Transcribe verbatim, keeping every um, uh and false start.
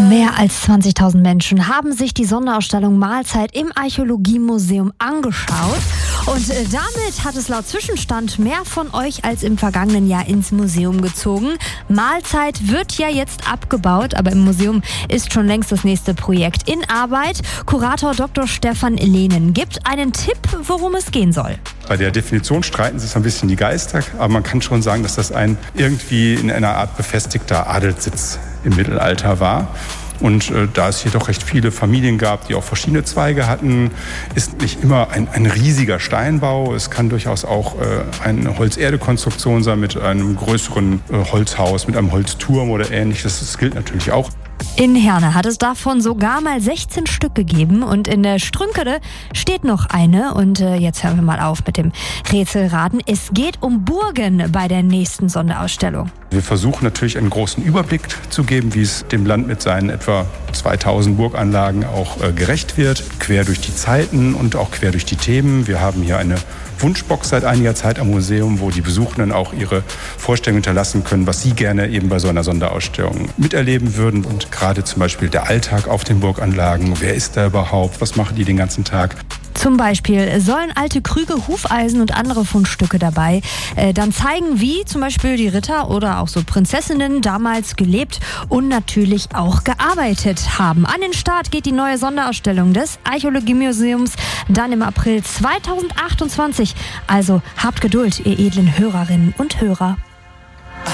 Mehr als zwanzigtausend Menschen haben sich die Sonderausstellung Mahlzeit im Archäologiemuseum angeschaut. Und äh, damit hat es laut Zwischenstand mehr von euch als im vergangenen Jahr ins Museum gezogen. Mahlzeit wird ja jetzt abgebaut, aber im Museum ist schon längst das nächste Projekt in Arbeit. Kurator Doktor Stefan Lehnen gibt einen Tipp, worum es gehen soll. Bei der Definition streiten sich ein bisschen die Geister, aber man kann schon sagen, dass das ein irgendwie in einer Art befestigter Adelssitz im Mittelalter war. Und äh, da es hier doch recht viele Familien gab, die auch verschiedene Zweige hatten, ist nicht immer ein, ein riesiger Steinbau. Es kann durchaus auch äh, eine Holz-Erde-Konstruktion sein mit einem größeren äh, Holzhaus, mit einem Holzturm oder ähnliches. Das gilt natürlich auch. In Herne hat es davon sogar mal sechzehn Stück gegeben und in der Strünkede steht noch eine. Und äh, jetzt hören wir mal auf mit dem Rätselraten. Es geht um Burgen bei der nächsten Sonderausstellung. Wir versuchen natürlich einen großen Überblick zu geben, wie es dem Land mit seinen etwa zweitausend Burganlagen auch äh, gerecht wird. Quer durch die Zeiten und auch quer durch die Themen. Wir haben hier eine Wunschbox seit einiger Zeit am Museum, wo die Besuchenden auch ihre Vorstellungen hinterlassen können, was sie gerne eben bei so einer Sonderausstellung miterleben würden. Und gerade zum Beispiel der Alltag auf den Burganlagen. Wer ist da überhaupt? Was machen die den ganzen Tag? Zum Beispiel sollen alte Krüge, Hufeisen und andere Fundstücke dabei äh, dann zeigen, wie zum Beispiel die Ritter oder auch so Prinzessinnen damals gelebt und natürlich auch gearbeitet haben. An den Start geht die neue Sonderausstellung des Archäologiemuseums dann im April zweitausendachtundzwanzig. Also habt Geduld, ihr edlen Hörerinnen und Hörer.